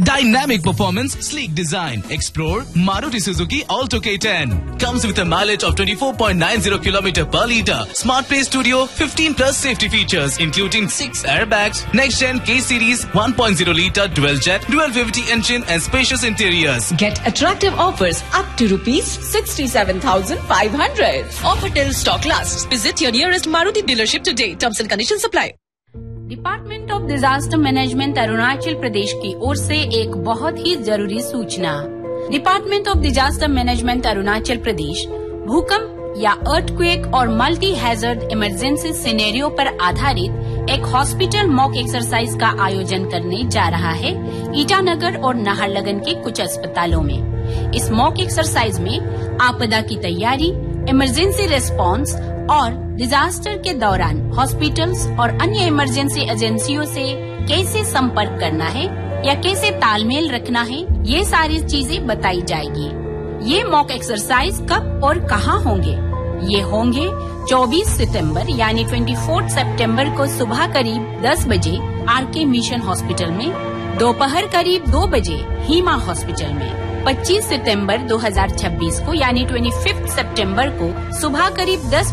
Dynamic performance, sleek design. Explore Maruti Suzuki Alto K10. Comes with a mileage of 24.90 km per liter. Smart Play Studio, 15 plus safety features, including 6 airbags, next-gen K-Series, 1.0 liter dual-jet, dual-VVT engine and spacious interiors. Get attractive offers up to rupees 67,500. Offer till stock lasts. Visit your nearest Maruti dealership today. Terms and conditions apply. Department of disaster management Arunachal Pradesh की ओर से एक बहुत ही जरूरी सूचना। Department of disaster management Arunachal Pradesh भूकंप या earthquake और multi hazard emergency scenario पर आधारित एक हॉस्पिटल मॉक एक्सरसाइज का आयोजन करने जा रहा है ईटानगर और नाहरलगुन के कुछ अस्पतालों में। इस मॉक एक्सरसाइज में आपदा की तैयारी, इमरजेंसी रिस्पांस और डिजास्टर के दौरान हॉस्पिटल्स और अन्य इमरजेंसी एजेंसियों से कैसे संपर्क करना है या कैसे तालमेल रखना है, ये सारी चीजें बताई जाएगी। ये मॉक एक्सरसाइज कब और कहाँ होंगे? ये होंगे 24 सितंबर यानी 24 सितंबर को सुबह करीब 10 बजे आरके मिशन हॉस्पिटल में, दोपहर करीब 2 बजे हीमा हॉस्पिटल में, 25 सितंबर 2026 को यानी 25 सितंबर को सुबह करीब 10